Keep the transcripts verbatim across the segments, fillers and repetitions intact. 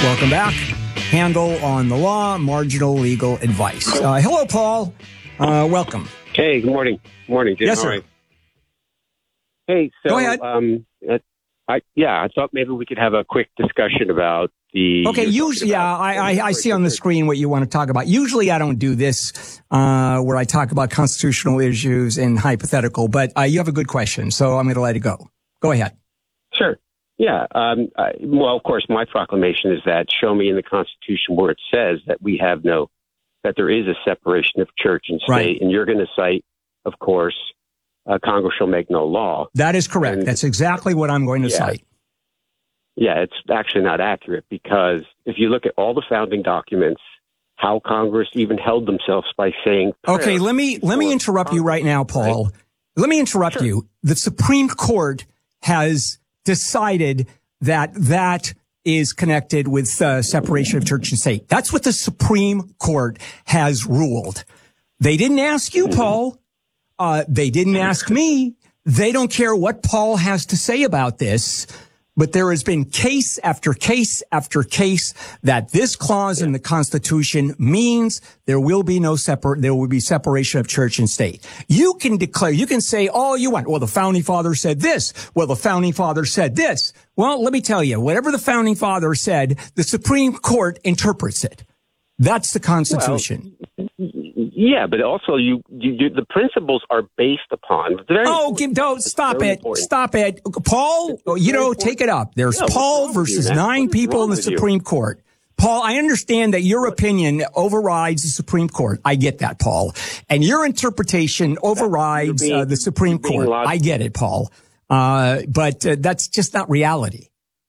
Welcome back. Handle on the law, marginal legal advice. Uh, hello, Paul. Uh, welcome. Hey, good morning. Good morning, Jim. Yes, All sir. right. Hey, so Go ahead. Um, uh, I, yeah, I thought maybe we could have a quick discussion about the. Okay, usually, yeah, I, I, I see on the screen what you want to talk about. Usually I don't do this, uh, where I talk about constitutional issues and hypothetical, but uh, you have a good question, so I'm going to let it go. Go ahead. Sure. Yeah. Um, I, well, of course, my proclamation is that show me in the Constitution where it says that we have no, that there is a separation of church and state. Right. And you're going to cite, of course, uh, Congress shall make no law. That is correct. And, That's exactly what I'm going to yeah, cite. Yeah, it's actually not accurate because if you look at all the founding documents, how Congress even held themselves by saying. Okay, let me let me interrupt you right now, Paul. Right? Let me interrupt Sure. you. The Supreme Court has decided that that is connected with uh, separation of church and state. That's what the Supreme Court has ruled. They didn't ask you, Paul. Uh, they didn't ask me. They don't care what Paul has to say about this. But there has been case after case after case that this clause in the Constitution means there will be no separate, there will be separation of church and state. You can declare, you can say all you want. Well, the founding father said this. Well, the founding father said this. Well, let me tell you, whatever the founding father said, the Supreme Court interprets it. That's the Constitution. Well, yeah, but also you, you, you the principles are based upon. Very oh, give, don't stop it, important. stop it, Paul. You know, take it up. There's yeah, Paul versus nine people in the Supreme you? Court. Paul, I understand that your opinion overrides the Supreme Court. I get that, Paul, and your interpretation overrides being, uh, the Supreme Court. Logical. I get it, Paul, uh, but uh, that's just not reality.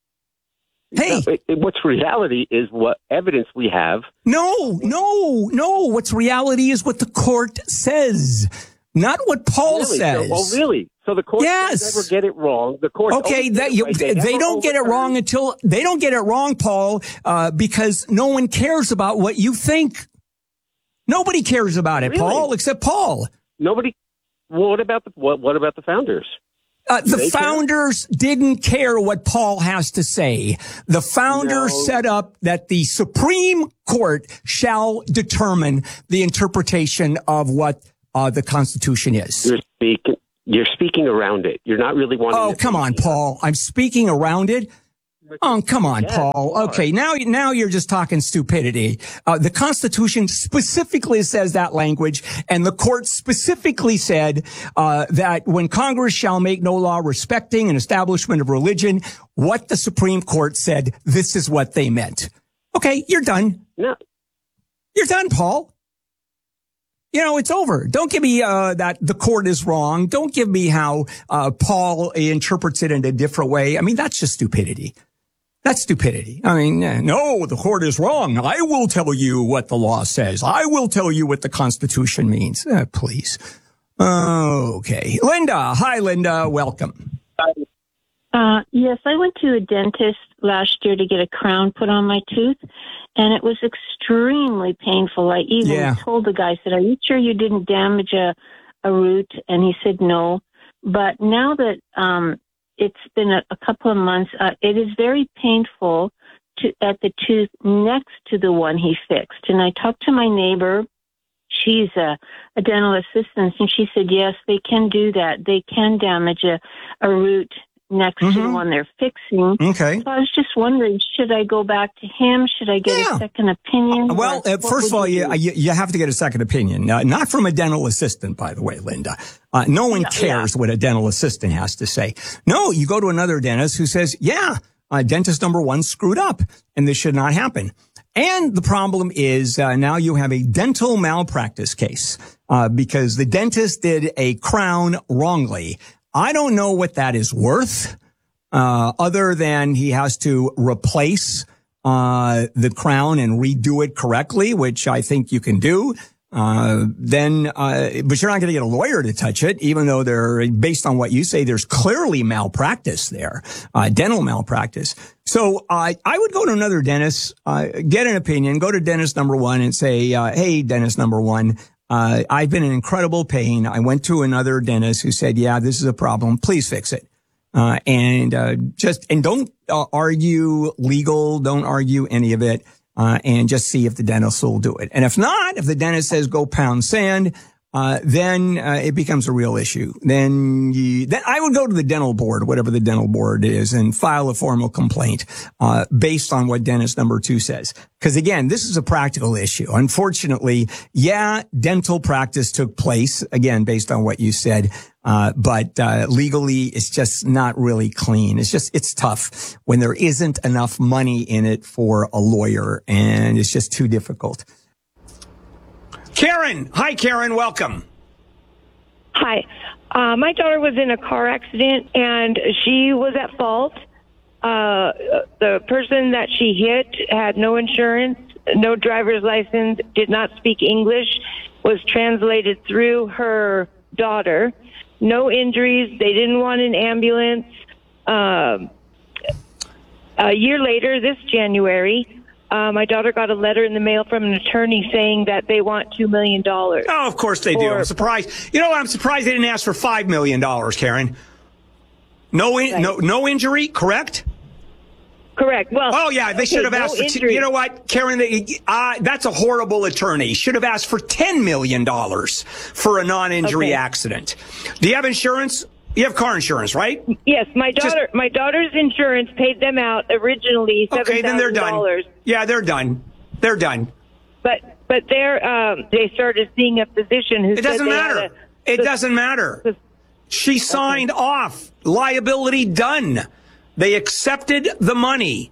Hey, no, it, it, what's reality is what evidence we have. No, no, no. What's reality is what the court says, not what Paul really? says. So, oh, really? So the court yes. never get it wrong. The court. Okay, that you, right. they, they don't get it wrong until they don't get it wrong, Paul, uh, because no one cares about what you think. Nobody cares about it, really? Paul, except Paul. Nobody. Well, what about the what? What about the founders? Uh, the founders care? didn't care what Paul has to say. The founders no. set up that the Supreme Court shall determine the interpretation of what uh, the Constitution is. You're speaking, you're speaking around it. You're not really wanting. Oh, to come on, Paul. I'm speaking around it. Oh, come on, yes, Paul. Okay, now, now you're just talking stupidity. Uh, the Constitution specifically says that language, and the court specifically said, uh, that when Congress shall make no law respecting an establishment of religion, what the Supreme Court said, this is what they meant. Okay, you're done. No. You're done, Paul. You know, it's over. Don't give me, uh, that the court is wrong. Don't give me how, uh, Paul interprets it in a different way. I mean, that's just stupidity. That's stupidity. I mean, no, the court is wrong. I will tell you what the law says. I will tell you what the Constitution means. Uh, please. Okay. Linda. Hi, Linda. Welcome. Uh, yes, I went to a dentist last year to get a crown put on my tooth, and it was extremely painful. I even yeah. told the guy, I said, are you sure you didn't damage a, a root? And he said no. But now that, um, it's been a, a couple of months. Uh, it is very painful to, at the tooth next to the one he fixed. And I talked to my neighbor. She's a, a dental assistant, and she said, yes, they can do that. They can damage a, a root next mm-hmm. to the one they're fixing. Okay. So I was just wondering, should I go back to him? Should I get yeah. a second opinion? Uh, well, uh, first of all, you, you you have to get a second opinion. Uh, not from a dental assistant, by the way, Linda. Uh, no one cares yeah. what a dental assistant has to say. No, you go to another dentist who says, yeah, uh, dentist number one screwed up, and this should not happen. And the problem is uh, now you have a dental malpractice case uh, because the dentist did a crown wrongly. I don't know what that is worth, uh, other than he has to replace, uh, the crown and redo it correctly, which I think you can do. Uh, then, uh, but you're not going to get a lawyer to touch it, even though they're, based on what you say, there's clearly malpractice there, uh, dental malpractice. So, uh, I would go to another dentist, uh, get an opinion, go to dentist number one and say, uh, hey, dentist number one, Uh, I've been in incredible pain. I went to another dentist who said, yeah, this is a problem. Please fix it. Uh, and, uh, just, and don't uh, argue legal, don't argue any of it, uh, and just see if the dentist will do it. And if not, if the dentist says go pound sand, uh, then, uh, it becomes a real issue. Then you, then I would go to the dental board, whatever the dental board is, and file a formal complaint, uh, based on what dentist number two says. Cause again, this is a practical issue. Unfortunately, yeah, dental practice took place, again, based on what you said. Uh, but, uh, legally, it's just not really clean. It's just, it's tough when there isn't enough money in it for a lawyer, and it's just too difficult. Karen. Hi, Karen. Welcome. Hi. Uh, my daughter was in a car accident, and she was at fault. Uh, the person that she hit had no insurance, no driver's license, did not speak English, was translated through her daughter. No injuries. They didn't want an ambulance. Um, a year later, this January, uh, my daughter got a letter in the mail from an attorney saying that they want two million dollars. Oh, of course they do. I'm surprised. You know, I'm surprised they didn't ask for five million dollars, Karen. No, in, right. no, no injury, correct? Correct. Well, oh yeah, they okay, should have no asked for. T- you know what, Karen? They, uh, that's a horrible attorney. Should have asked for ten million dollars for a non-injury okay. accident. Do you have insurance? You have car insurance, right? Yes, my daughter. Just, my daughter's insurance paid them out originally. Okay, then they're done. Yeah, they're done. They're done. But but they're um, they started seeing a physician who. It doesn't matter. A, it doesn't matter. She signed okay. off. Liability done. They accepted the money.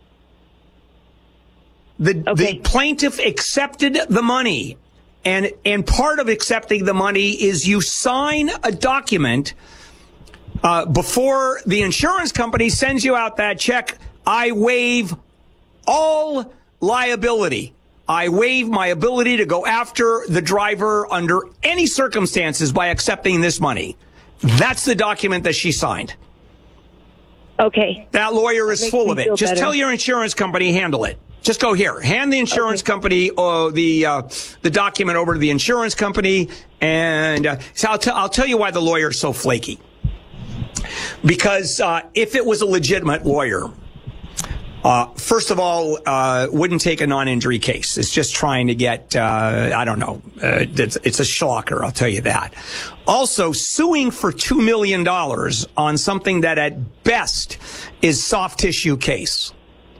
The, okay. the plaintiff accepted the money. And, and part of accepting the money is you sign a document, uh, before the insurance company sends you out that check. I waive all liability. I waive my ability to go after the driver under any circumstances by accepting this money. That's the document that she signed. Okay. That lawyer is full of it. Just better. Tell your insurance company, handle it. Just go here. Hand the insurance okay. company uh, the uh, the document over to the insurance company. And uh, so I'll, t- I'll tell you why the lawyer is so flaky. Because uh, if it was a legitimate lawyer, uh, first of all, uh, wouldn't take a non-injury case. It's just trying to get, uh, I don't know, uh, it's, it's a schlocker, I'll tell you that. Also, suing for two million dollars on something that at best is soft tissue case.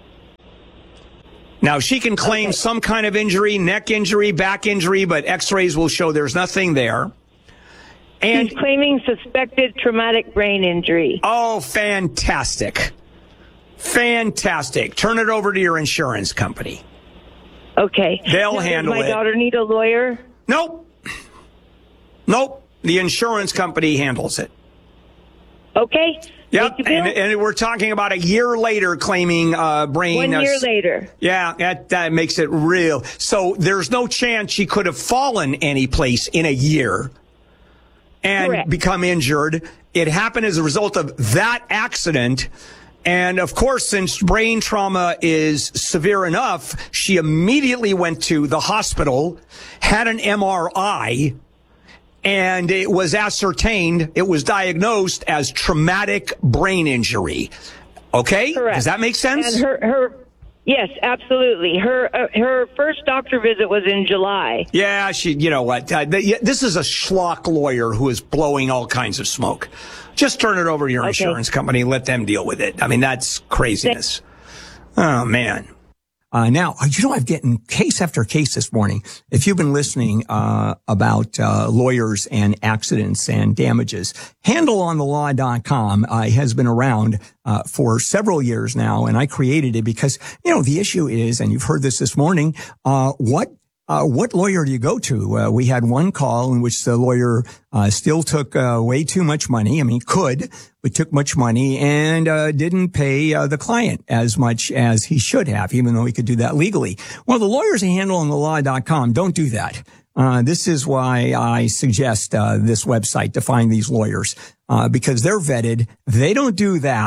Now, she can claim okay. some kind of injury, neck injury, back injury, but x-rays will show there's nothing there. And she's claiming suspected traumatic brain injury. Oh, fantastic. Fantastic. Turn it over to your insurance company. Okay. They'll now, handle does my it. My daughter need a lawyer? Nope. Nope. The insurance company handles it. Okay. Yep. And, and we're talking about a year later claiming uh, brain. One year uh, later. Yeah, that, that makes it real. So there's no chance she could have fallen any place in a year and Correct. become injured. It happened as a result of that accident. And of course, since brain trauma is severe enough, she immediately went to the hospital, had an M R I, and it was ascertained, it was diagnosed as traumatic brain injury. Okay? Correct. Does that make sense? And her, her, yes, absolutely. Her, uh, her first doctor visit was in July. Yeah, she, you know what? Uh, th- this is a schlock lawyer who is blowing all kinds of smoke. Just turn it over to your okay. insurance company. Let them deal with it. I mean, that's craziness. Oh, man. Uh, now, you know, I've gotten case after case this morning. If you've been listening, uh, about, uh, lawyers and accidents and damages, handle on the law dot com, uh, has been around, uh, for several years now. And I created it because, you know, the issue is, and you've heard this this morning, uh, what Uh, what lawyer do you go to? Uh, we had one call in which the lawyer, uh, still took, uh, way too much money. I mean, could, but took much money and, uh, didn't pay, uh, the client as much as he should have, even though he could do that legally. Well, the lawyers at handle on the law dot com don't do that. Uh, this is why I suggest, uh, this website to find these lawyers, uh, because they're vetted. They don't do that.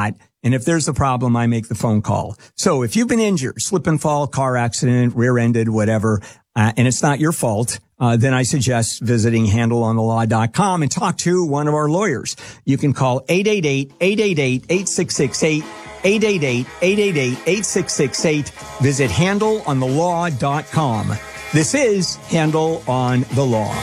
And if there's a problem, I make the phone call. So if you've been injured, slip and fall, car accident, rear-ended, whatever, uh, and it's not your fault, uh, then I suggest visiting handle on the law dot com and talk to one of our lawyers. You can call eight eight eight, eight eight eight, eight six six eight, eight eight eight, eight eight eight, eight six six eight. Visit handle on the law dot com. This is Handle on the Law.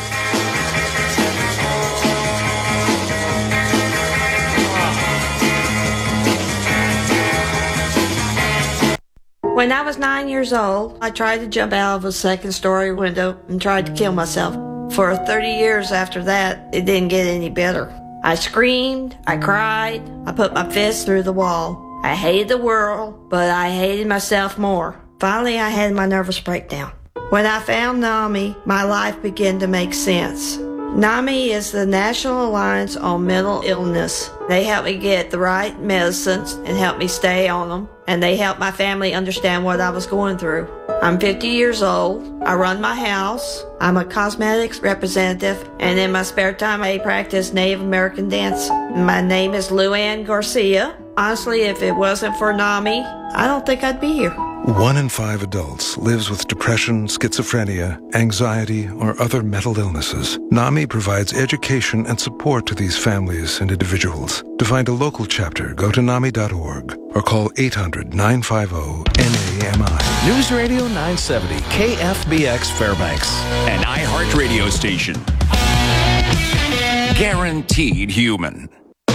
When I was nine years old, I tried to jump out of a second-story window and tried to kill myself. For thirty years after that, it didn't get any better. I screamed, I cried, I put my fist through the wall. I hated the world, but I hated myself more. Finally, I had my nervous breakdown. When I found NAMI, my life began to make sense. NAMI is the National Alliance on Mental Illness. They help me get the right medicines and help me stay on them, and they help my family understand what I was going through. I'm fifty years old. I run my house. I'm a cosmetics representative, and in my spare time I practice Native American dance. My name is Luann Garcia. Honestly, if it wasn't for NAMI, I don't think I'd be here. One in five adults lives with depression, schizophrenia, anxiety, or other mental illnesses. NAMI provides education and support to these families and individuals. To find a local chapter, go to nami dot org or call eight hundred, nine five zero, N A M I. News Radio nine seventy, K F B X Fairbanks. An iHeart radio station. Guaranteed human.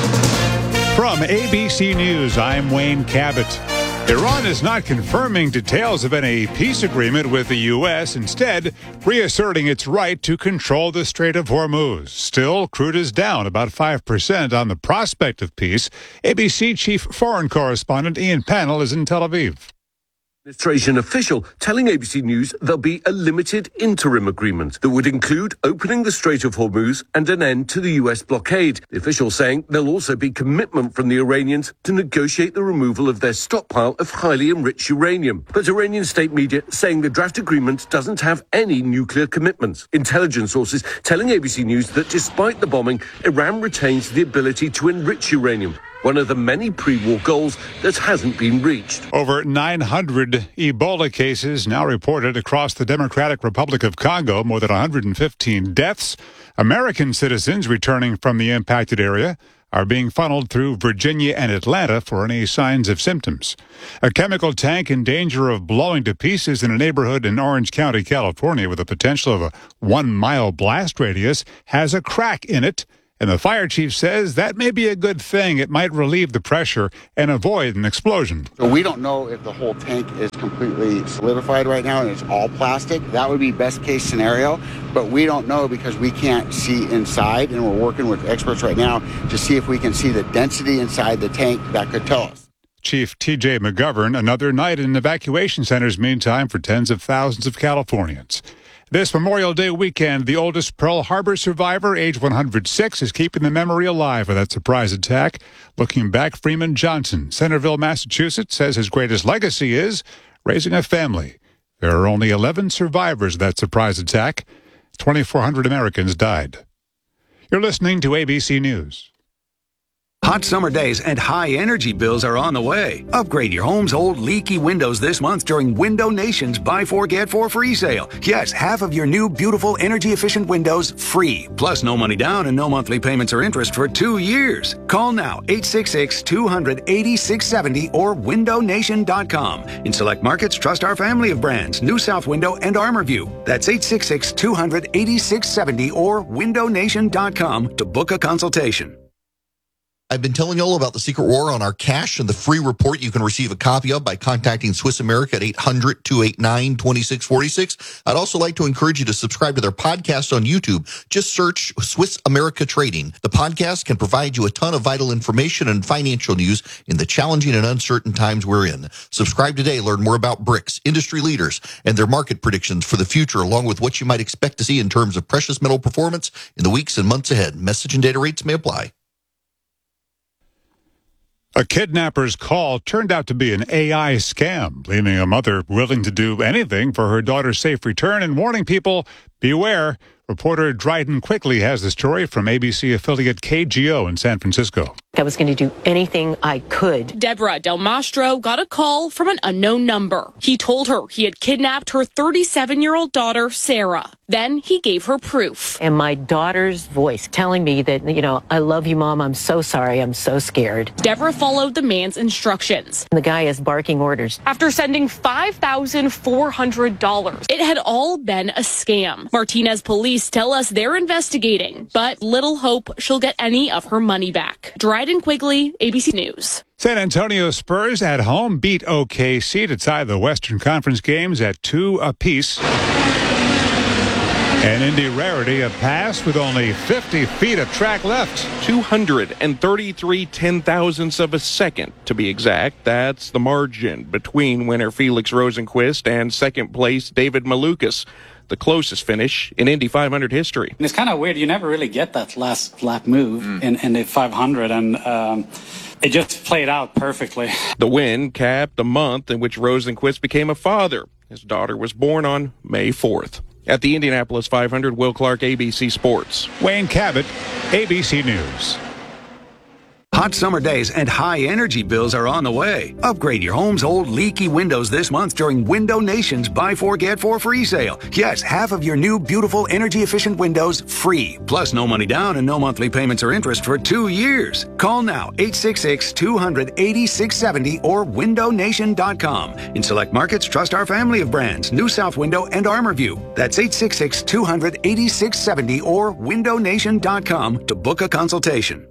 From A B C News, I'm Wayne Cabot. Iran is not confirming details of any peace agreement with the U S, instead reasserting its right to control the Strait of Hormuz. Still, crude is down about five percent on the prospect of peace. A B C chief foreign correspondent Ian Pannell is in Tel Aviv. Administration official telling A B C News there'll be a limited interim agreement that would include opening the Strait of Hormuz and an end to the U S blockade. The official saying there'll also be commitment from the Iranians to negotiate the removal of their stockpile of highly enriched uranium. But Iranian state media saying the draft agreement doesn't have any nuclear commitments. Intelligence sources telling A B C News that despite the bombing, Iran retains the ability to enrich uranium, one of the many pre-war goals that hasn't been reached. Over nine hundred Ebola cases now reported across the Democratic Republic of Congo, more than one hundred fifteen deaths. American citizens returning from the impacted area are being funneled through Virginia and Atlanta for any signs of symptoms. A chemical tank in danger of blowing to pieces in a neighborhood in Orange County, California, with a potential of a one-mile blast radius, has a crack in it. And the fire chief says that may be a good thing. It might relieve the pressure and avoid an explosion. So we don't know if the whole tank is completely solidified right now and it's all plastic. That would be best case scenario, but we don't know because we can't see inside, and we're working with experts right now to see if we can see the density inside the tank that could tell us. Chief T J McGovern, another night in evacuation centers meantime for tens of thousands of Californians. This Memorial Day weekend, the oldest Pearl Harbor survivor, age one hundred six, is keeping the memory alive of that surprise attack. Looking back, Freeman Johnson, Centerville, Massachusetts, says his greatest legacy is raising a family. There are only eleven survivors of that surprise attack. twenty-four hundred Americans died. You're listening to A B C News. Hot summer days and high energy bills are on the way. Upgrade your home's old leaky windows this month during Window Nation's Buy Four Get Four free sale. Yes, half of your new beautiful energy efficient windows free. Plus no money down and no monthly payments or interest for two years. Call now eight six six, two hundred, eighty-six seventy or window nation dot com. In select markets, trust our family of brands, New South Window and ArmorView. That's eight six six, two hundred, eighty-six seventy or window nation dot com to book a consultation. I've been telling you all about the secret war on our cash and the free report you can receive a copy of by contacting Swiss America at eight hundred, two eight nine, two six four six. I'd also like to encourage you to subscribe to their podcast on YouTube. Just search Swiss America Trading. The podcast can provide you a ton of vital information and financial news in the challenging and uncertain times we're in. Subscribe today. Learn more about BRICS, industry leaders, and their market predictions for the future, along with what you might expect to see in terms of precious metal performance in the weeks and months ahead. Message and data rates may apply. A kidnapper's call turned out to be an A I scam, leaving a mother willing to do anything for her daughter's safe return and warning people, Beware. Reporter Dryden Quigley has the story from A B C affiliate K G O in San Francisco. I was going to do anything I could. Deborah Del Mastro got a call from an unknown number. He told her he had kidnapped her thirty-seven-year-old daughter, Sarah. Then he gave her proof. And my daughter's voice telling me that, you know, I love you, Mom. I'm so sorry. I'm so scared. Deborah followed the man's instructions. The guy is barking orders. After sending five thousand four hundred dollars, it had all been a scam. Martinez police tell us they're investigating, but little hope she'll get any of her money back. Dryden Quigley, A B C News. San Antonio Spurs at home beat O K C to tie the Western Conference games at two apiece. And Indy Rarity, a pass with only fifty feet of track left. two hundred thirty-three ten thousandths of a second, to be exact. That's the margin between winner Felix Rosenqvist and second place David Malukas. The closest finish in Indy five hundred history. It's kind of weird. You never really get that last lap move mm. in, in the five hundred, and um, it just played out perfectly. The win capped a month in which Rosenqvist became a father. His daughter was born on May fourth. At the Indianapolis five hundred, Will Clark, A B C Sports. Wayne Cabot, A B C News. Hot summer days and high energy bills are on the way. Upgrade your home's old leaky windows this month during Window Nation's Buy Four Get Four free sale. Yes, half of your new beautiful energy efficient windows free. Plus no money down and no monthly payments or interest for two years. Call now eight six six, two hundred, eighty-six seventy or window nation dot com. In select markets, trust our family of brands, New South Window and ArmorView. That's eight six six, two hundred, eighty-six seventy or window nation dot com to book a consultation.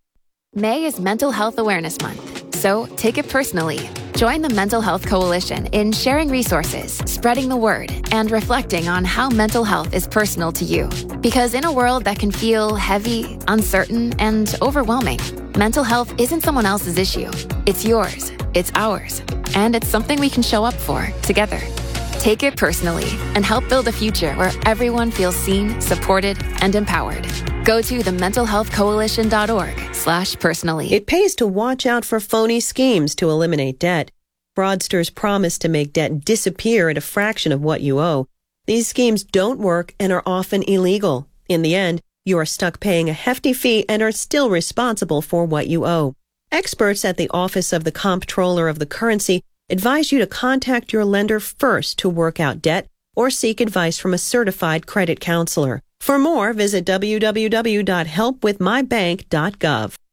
May is Mental Health Awareness Month, so take it personally. Join the Mental Health Coalition in sharing resources, spreading the word, and reflecting on how mental health is personal to you. Because in a world that can feel heavy, uncertain, and overwhelming, mental health isn't someone else's issue. It's yours, it's ours, and it's something we can show up for together. Take it personally and help build a future where everyone feels seen, supported, and empowered. Go to the mental health coalition dot org slash personally. It pays to watch out for phony schemes to eliminate debt. Fraudsters promise to make debt disappear at a fraction of what you owe. These schemes don't work and are often illegal. In the end, you are stuck paying a hefty fee and are still responsible for what you owe. Experts at the Office of the Comptroller of the Currency advise you to contact your lender first to work out debt or seek advice from a certified credit counselor. For more, visit w w w dot help with my bank dot gov.